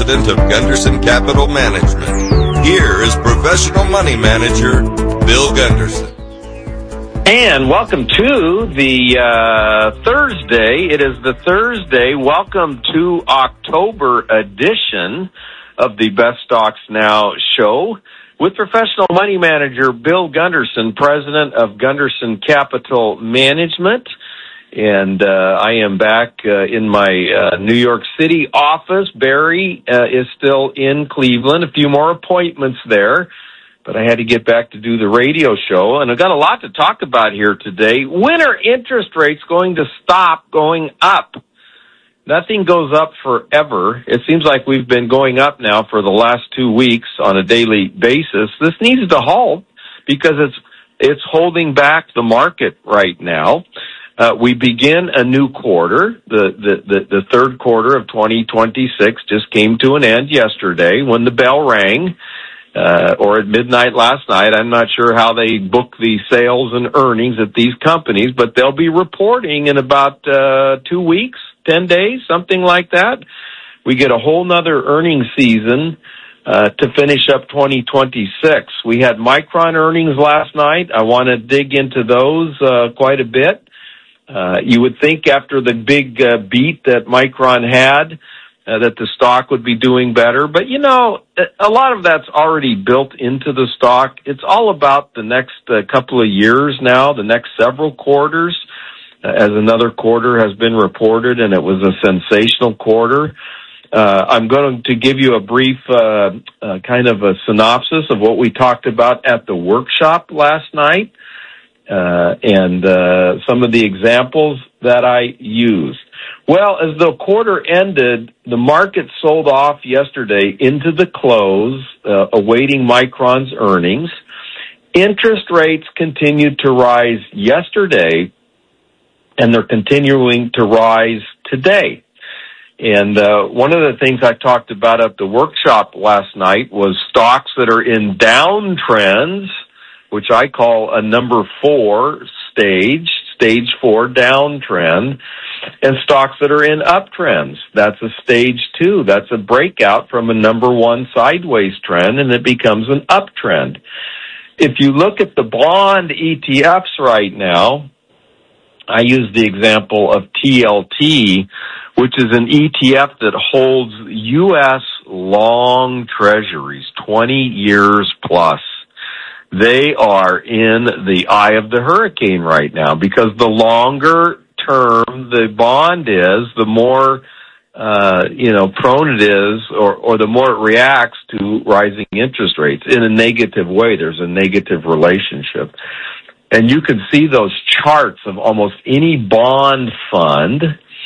president of Gunderson Capital Management. Here is professional money manager, Bill Gunderson. And welcome to the Thursday. It is the Thursday. Welcome to October edition of the Best Stocks Now show with professional money manager Bill Gunderson, president of Gunderson Capital Management. And I am back in my New York City office. Barry is still in Cleveland. A few more appointments there. But I had to get back to do the radio show, and I've got a lot to talk about here today. When are interest rates going to stop going up? Nothing goes up forever. It seems like we've been going up now for the last 2 weeks on a daily basis. This needs to halt because it's holding back the market right now. We begin a new quarter. The third quarter of 2026 just came to an end yesterday when the bell rang. Or at midnight last night. I'm not sure how they book the sales and earnings at these companies, but they'll be reporting in about 2 weeks, 10 days, something like that. We get a whole nother earnings season to finish up 2026. We had Micron earnings last night. I want to dig into those quite a bit. You would think after the big beat that Micron had, that the stock would be doing better. But, you know, a lot of that's already built into the stock. It's all about the next couple of years now, the next several quarters, as another quarter has been reported, and it was a sensational quarter. I'm going to give you a brief kind of a synopsis of what we talked about at the workshop last night and some of the examples that I used. Well, as the quarter ended, the market sold off yesterday into the close, awaiting Micron's earnings. Interest rates continued to rise yesterday, and they're continuing to rise today. And one of the things I talked about at the workshop last night was stocks that are in downtrends, which I call a number 4 stage 4 downtrend, and stocks that are in uptrends. That's a stage 2. That's a breakout from a number 1 sideways trend, and it becomes an uptrend. If you look at the bond ETFs right now, I use the example of TLT, which is an ETF that holds U.S. long treasuries, 20 years plus. They are in the eye of the hurricane right now because the longer term the bond is, the more, prone it is or the more it reacts to rising interest rates in a negative way. There's a negative relationship. And you can see those charts of almost any bond fund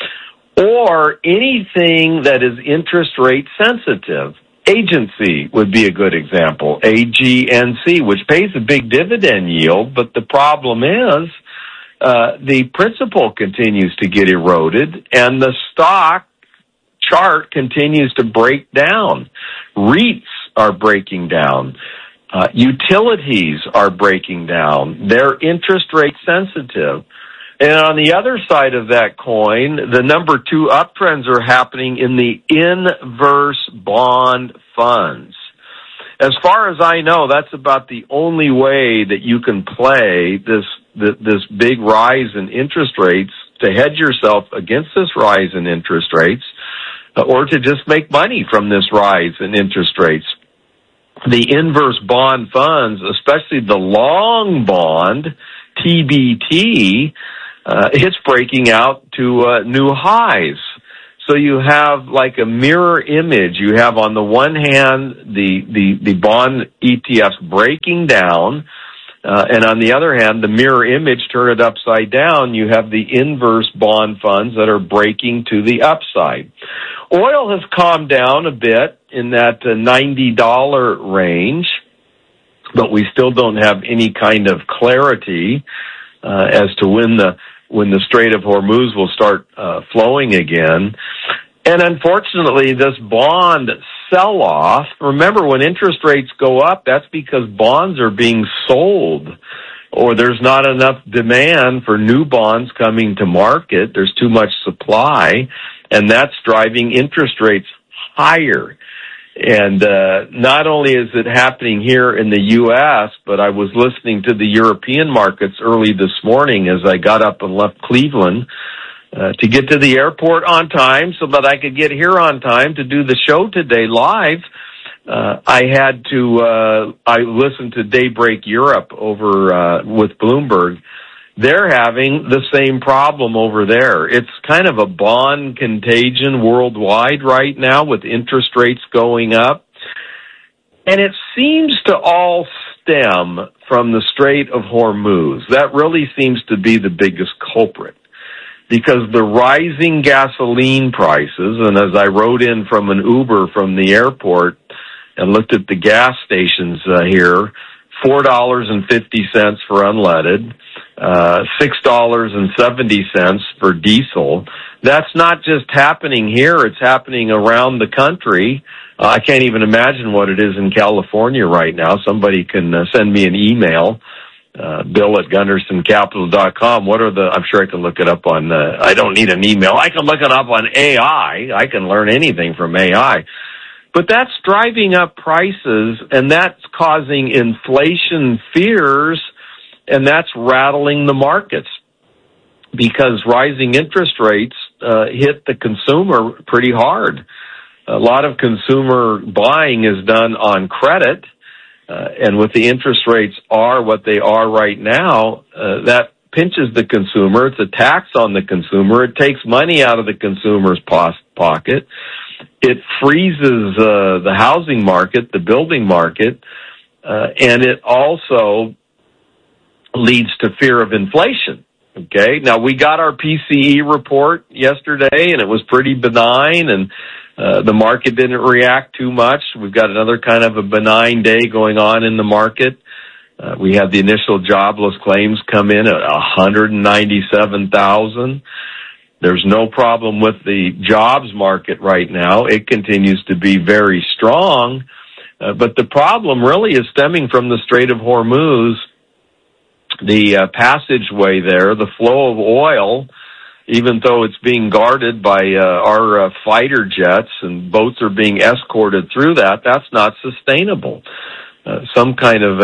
or anything that is interest rate sensitive. Agency would be a good example, AGNC, which pays a big dividend yield, but the problem is the principal continues to get eroded, and the stock chart continues to break down. REITs are breaking down. Utilities are breaking down. They're interest rate sensitive. And on the other side of that coin, the number 2 uptrends are happening in the inverse bond funds. As far as I know, that's about the only way that you can play this big rise in interest rates to hedge yourself against this rise in interest rates or to just make money from this rise in interest rates. The inverse bond funds, especially the long bond, TBT, it's breaking out to new highs. So you have like a mirror image. You have on the one hand the bond ETFs breaking down, and on the other hand, the mirror image, turn it upside down, you have the inverse bond funds that are breaking to the upside. Oil has calmed down a bit in that $90 range, but we still don't have any kind of clarity as to when the Strait of Hormuz will start flowing again. And unfortunately, this bond sell-off, remember when interest rates go up, that's because bonds are being sold or there's not enough demand for new bonds coming to market. There's too much supply, and that's driving interest rates higher. And not only is it happening here in the U.S., but I was listening to the European markets early this morning as I got up and left Cleveland to get to the airport on time so that I could get here on time to do the show today live. I listened to Daybreak Europe over with Bloomberg. They're having the same problem over there. It's kind of a bond contagion worldwide right now with interest rates going up. And it seems to all stem from the Strait of Hormuz. That really seems to be the biggest culprit, because the rising gasoline prices, and as I rode in from an Uber from the airport and looked at the gas stations here, $4.50 for unleaded, $6.70 for diesel. That's not just happening here, it's happening around the country. I can't even imagine what it is in California right now. Somebody can send me an email, bill@gundersoncapital.com. I'm sure I can look it up on, I don't need an email. I can look it up on AI. I can learn anything from AI. But that's driving up prices, and that's causing inflation fears, and that's rattling the markets, because rising interest rates hit the consumer pretty hard. A lot of consumer buying is done on credit, and with the interest rates are what they are right now, that pinches the consumer. It's a tax on the consumer. It takes money out of the consumer's pocket. It freezes the housing market, the building market, and it also leads to fear of inflation. Okay, now we got our PCE report yesterday, and it was pretty benign, and the market didn't react too much. We've got another kind of a benign day going on in the market. We had the initial jobless claims come in at 197,000. There's no problem with the jobs market right now. It continues to be very strong. But the problem really is stemming from the Strait of Hormuz, the passageway there, the flow of oil, even though it's being guarded by our fighter jets and boats are being escorted through that, that's not sustainable. We're kind of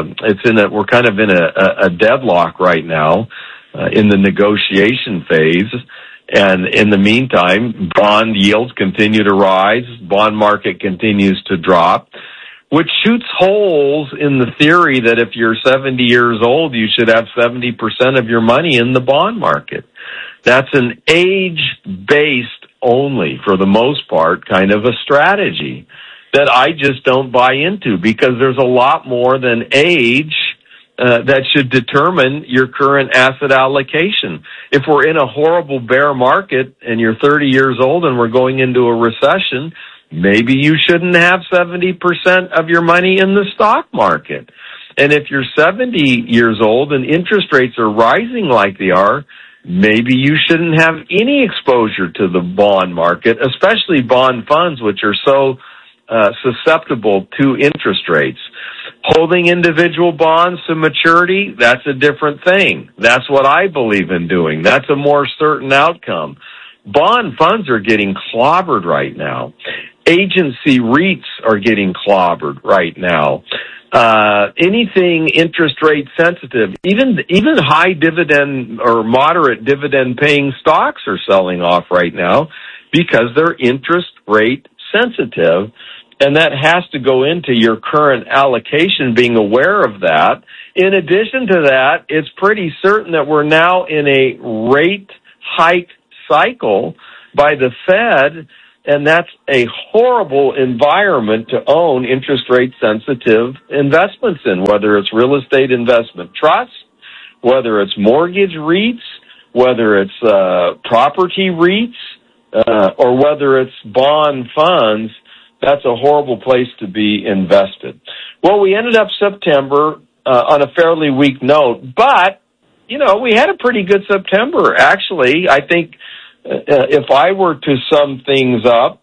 in a deadlock right now in the negotiation phase. And in the meantime, bond yields continue to rise, bond market continues to drop, which shoots holes in the theory that if you're 70 years old, you should have 70% of your money in the bond market. That's an age-based only, for the most part, kind of a strategy that I just don't buy into, because there's a lot more than age that should determine your current asset allocation. If we're in a horrible bear market and you're 30 years old and we're going into a recession, maybe you shouldn't have 70% of your money in the stock market. And if you're 70 years old and interest rates are rising like they are, maybe you shouldn't have any exposure to the bond market, especially bond funds, which are so susceptible to interest rates. Holding individual bonds to maturity, that's a different thing. That's what I believe in doing. That's a more certain outcome. Bond funds are getting clobbered right now. Agency REITs are getting clobbered right now. Anything interest rate sensitive, even high dividend or moderate dividend paying stocks are selling off right now because they're interest rate sensitive. And that has to go into your current allocation, being aware of that. In addition to that, it's pretty certain that we're now in a rate hike cycle by the Fed, and that's a horrible environment to own interest rate sensitive investments in, whether it's real estate investment trusts, whether it's mortgage REITs, whether it's property REITs, or whether it's bond funds. That's a horrible place to be invested. Well, we ended up September on a fairly weak note, but, we had a pretty good September. Actually, I think if I were to sum things up,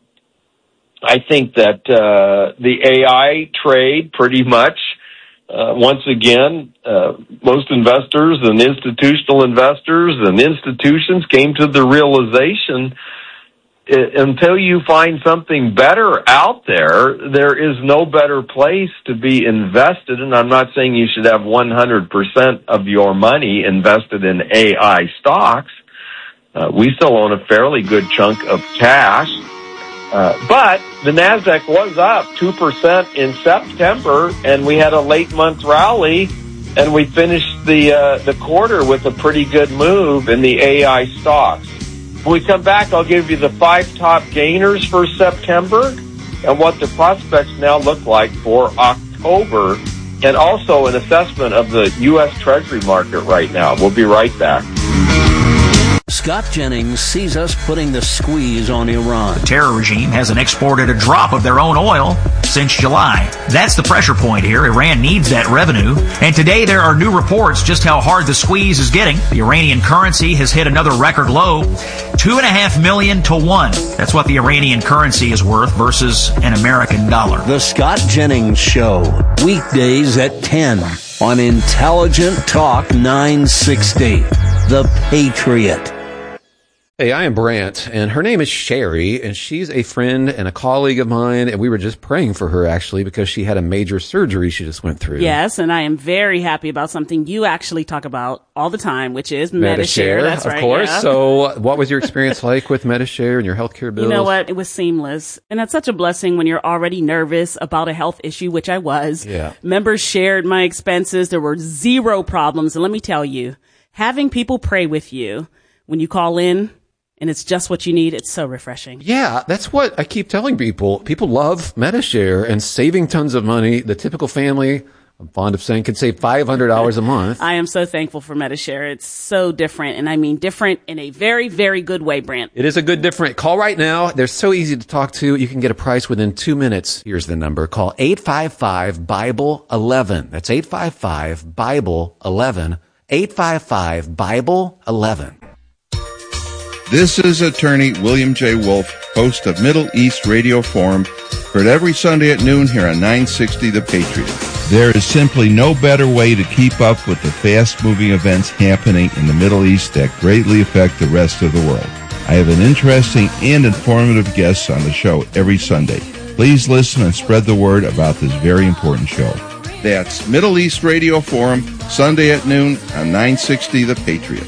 I think that the AI trade pretty much, once again, most investors and institutional investors and institutions came to the realization until you find something better out there, there is no better place to be invested. And I'm not saying you should have 100% of your money invested in AI stocks. We still own a fairly good chunk of cash. But the NASDAQ was up 2% in September, and we had a late month rally, and we finished the quarter with a pretty good move in the AI stocks. When we come back, I'll give you the 5 top gainers for September and what the prospects now look like for October, and also an assessment of the U.S. Treasury market right now. We'll be right back. Scott Jennings sees us putting the squeeze on Iran. The terror regime hasn't exported a drop of their own oil since July. That's the pressure point here. Iran needs that revenue. And today there are new reports just how hard the squeeze is getting. The Iranian currency has hit another record low, $2.5 million to 1. That's what the Iranian currency is worth versus an American dollar. The Scott Jennings Show, weekdays at 10 on Intelligent Talk 960. The Patriot. Hey, I am Brant, and her name is Sherry, and she's a friend and a colleague of mine, and we were just praying for her, actually, because she had a major surgery she just went through. Yes, and I am very happy about something you actually talk about all the time, which is Medi-Share. That's right. Of course. Yeah. So what was your experience like with Medi-Share and your healthcare bills? You know what? It was seamless. And that's such a blessing when you're already nervous about a health issue, which I was. Yeah. Members shared my expenses. There were zero problems. And let me tell you, having people pray with you when you call in, and it's just what you need, it's so refreshing. Yeah, that's what I keep telling people. People love Medi-Share and saving tons of money. The typical family, I'm fond of saying, can save $500 a month. I am so thankful for Medi-Share. It's so different, and I mean different in a very, very good way, Brant. It is a good different. Call right now. They're so easy to talk to. You can get a price within 2 minutes. Here's the number. Call 855-BIBLE-11. That's 855-BIBLE-11. 855-BIBLE-11. This is attorney William J. Wolf, host of Middle East Radio Forum, heard every Sunday at noon here on 960 The Patriot. There is simply no better way to keep up with the fast-moving events happening in the Middle East that greatly affect the rest of the world. I have an interesting and informative guest on the show every Sunday. Please listen and spread the word about this very important show. That's Middle East Radio Forum, Sunday at noon on 960 The Patriot.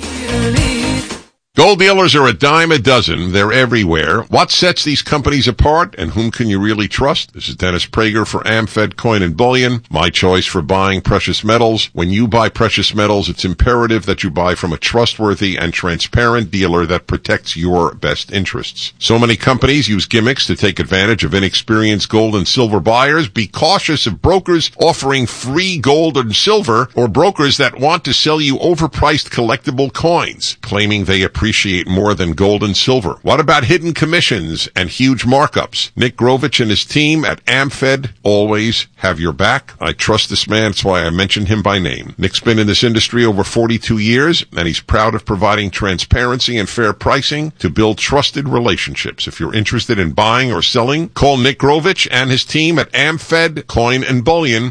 Gold dealers are a dime a dozen. They're everywhere. What sets these companies apart, and whom can you really trust? This is Dennis Prager for AmFed Coin and Bullion, my choice for buying precious metals. When you buy precious metals, it's imperative that you buy from a trustworthy and transparent dealer that protects your best interests. So many companies use gimmicks to take advantage of inexperienced gold and silver buyers. Be cautious of brokers offering free gold and silver, or brokers that want to sell you overpriced collectible coins, claiming they appreciate more than gold and silver. What about hidden commissions and huge markups? Nick Grovich and his team at AmFed always have your back. I trust this man. That's why I mentioned him by name. Nick's been in this industry over 42 years, and he's proud of providing transparency and fair pricing to build trusted relationships. If you're interested in buying or selling, call Nick Grovich and his team at AmFed Coin and Bullion,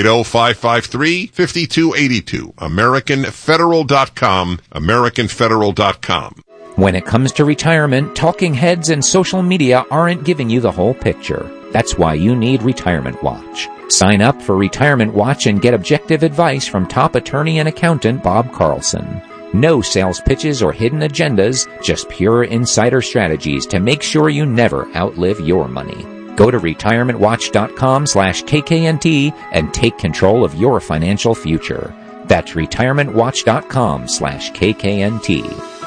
480-553-5282. AmericanFederal.com, AmericanFederal.com. When it comes to retirement, talking heads and social media aren't giving you the whole picture. That's why you need Retirement Watch. Sign up for Retirement Watch and get objective advice from top attorney and accountant Bob Carlson. No sales pitches or hidden agendas, just pure insider strategies to make sure you never outlive your money. Go to retirementwatch.com/KKNT and take control of your financial future. That's retirementwatch.com/KKNT.